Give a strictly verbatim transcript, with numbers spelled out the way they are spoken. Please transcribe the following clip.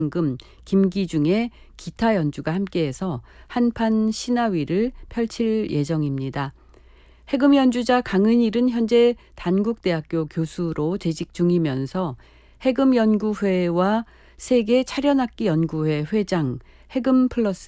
금, 김기중의 기타 연주가 함께해서 한판 신화위를 펼칠 예정입니다. 해금 연주자 강은일은 현재 단국대학교 교수로 재직 중이면서 해금연구회와 세계 차련악기 연구회 회장, 해금 플러스